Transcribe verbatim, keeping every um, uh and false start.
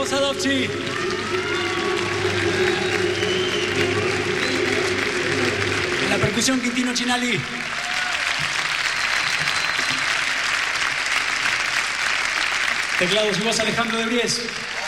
Gustavo Sadovci. En la percusión, Quintino Chinali. Teclados y voz, Alejandro de Bries.